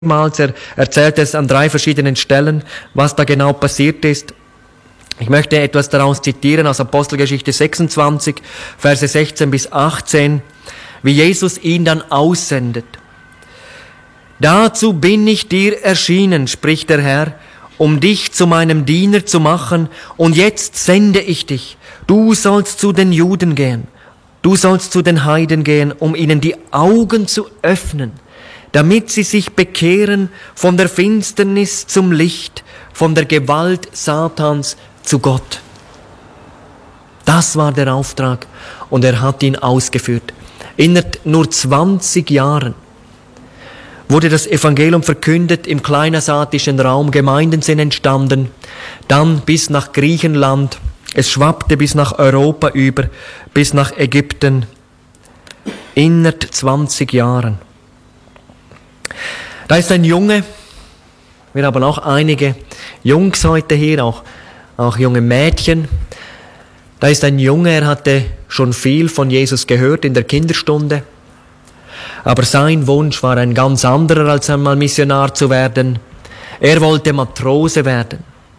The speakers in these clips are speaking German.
Er erzählt es an 3 verschiedenen Stellen, was da genau passiert ist. Ich möchte etwas daraus zitieren aus Apostelgeschichte 26, Verse 16 bis 18, wie Jesus ihn dann aussendet. Dazu bin ich dir erschienen, spricht der Herr, um dich zu meinem Diener zu machen, und jetzt sende ich dich. Du sollst zu den Juden gehen, du sollst zu den Heiden gehen, um ihnen die Augen zu öffnen, damit sie sich bekehren von der Finsternis zum Licht, von der Gewalt Satans zu Gott. Das war der Auftrag, und er hat ihn ausgeführt. Innerhalb nur 20 Jahren wurde das Evangelium verkündet im kleinasiatischen Raum, Gemeinden sind entstanden, dann bis nach Griechenland, es schwappte bis nach Europa über, bis nach Ägypten, innerhalb 20 Jahren. Da ist ein Junge, wir haben auch einige Jungs heute hier, auch junge Mädchen. Da ist ein Junge, er hatte schon viel von Jesus gehört in der Kinderstunde, aber sein Wunsch war ein ganz anderer, als einmal Missionar zu werden. Er wollte Matrose werden.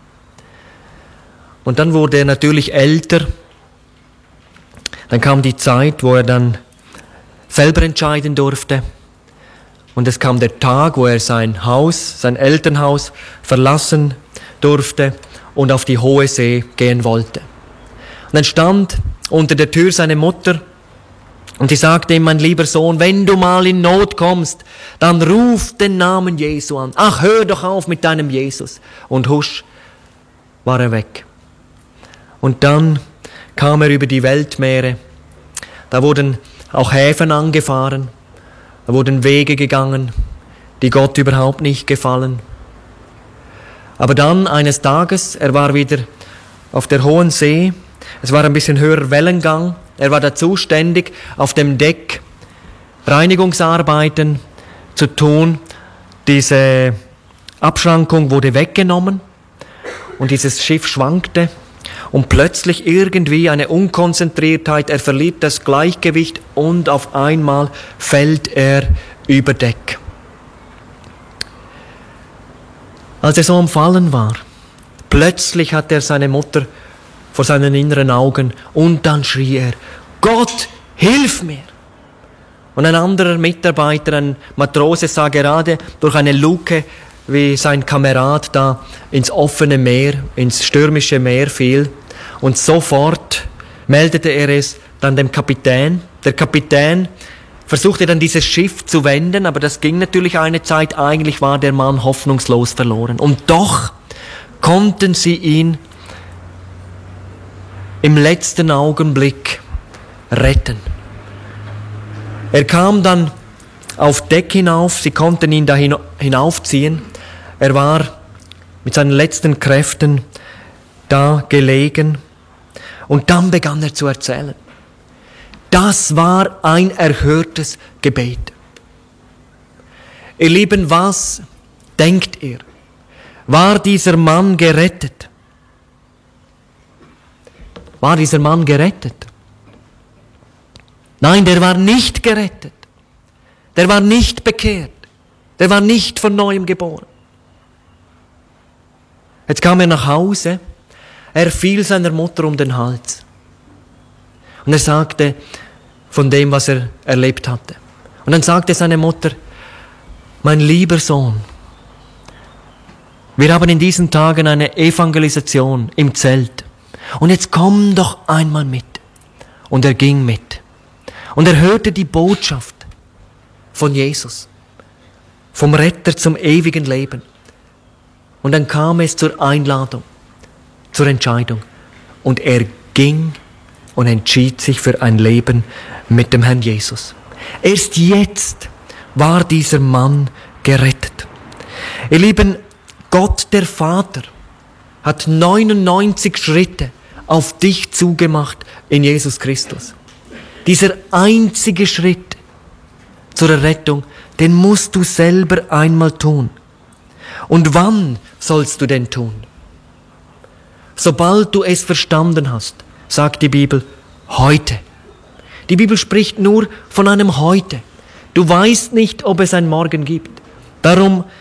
Und dann wurde er natürlich älter. Dann kam die Zeit, wo er dann selber entscheiden durfte. Und es kam der Tag, wo er sein Haus, sein Elternhaus verlassen durfte und auf die hohe See gehen wollte. Und dann stand unter der Tür seine Mutter und sie sagte ihm, mein lieber Sohn, wenn du mal in Not kommst, dann ruf den Namen Jesu an. Ach, hör doch auf mit deinem Jesus. Und husch, war er weg. Und dann kam er über die Weltmeere. Da wurden auch Häfen angefahren. Da wurden Wege gegangen, die Gott überhaupt nicht gefallen. Aber dann eines Tages, er war wieder auf der hohen See, es war ein bisschen höherer Wellengang, er war da zuständig, auf dem Deck Reinigungsarbeiten zu tun. Diese Abschrankung wurde weggenommen und dieses Schiff schwankte und plötzlich irgendwie eine Unkonzentriertheit, er verliert das Gleichgewicht und auf einmal fällt er über Deck. Als er so am Fallen war, plötzlich hat er seine Mutter vor seinen inneren Augen und dann schrie er, Gott, hilf mir! Und ein anderer Mitarbeiter, ein Matrose, sah gerade durch eine Luke, wie sein Kamerad da ins offene Meer, ins stürmische Meer fiel. Und sofort meldete er es dann dem Kapitän. Der Kapitän versuchte dann dieses Schiff zu wenden, aber das ging natürlich eine Zeit. Eigentlich war der Mann hoffnungslos verloren. Und doch konnten sie ihn im letzten Augenblick retten. Er kam dann auf Deck hinauf, sie konnten ihn da hinaufziehen. Er war mit seinen letzten Kräften da gelegen und dann begann er zu erzählen. Das war ein erhörtes Gebet. Ihr Lieben, was denkt ihr? War dieser Mann gerettet? War dieser Mann gerettet? Nein, der war nicht gerettet. Der war nicht bekehrt. Der war nicht von Neuem geboren. Jetzt kam er nach Hause. Er fiel seiner Mutter um den Hals. Und er sagte von dem, was er erlebt hatte. Und dann sagte seine Mutter, mein lieber Sohn, wir haben in diesen Tagen eine Evangelisation im Zelt. Und jetzt komm doch einmal mit. Und er ging mit. Und er hörte die Botschaft von Jesus, vom Retter zum ewigen Leben. Und dann kam es zur Einladung, zur Entscheidung. Und er ging und entschied sich für ein Leben mit dem Herrn Jesus. Erst jetzt war dieser Mann gerettet. Ihr Lieben, Gott der Vater hat 99 Schritte auf dich zugemacht in Jesus Christus. Dieser einzige Schritt zur Errettung, den musst du selber einmal tun. Und wann sollst du denn tun? Sobald du es verstanden hast, sagt die Bibel, heute. Die Bibel spricht nur von einem Heute. Du weißt nicht, ob es ein Morgen gibt. Darum